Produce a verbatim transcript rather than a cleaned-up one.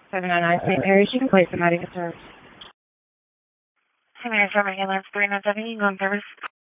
seven nine nine Saint Mary's. You can place the mighty service. Saint Mary's Roman Ambulance three nine seven, you can go in service.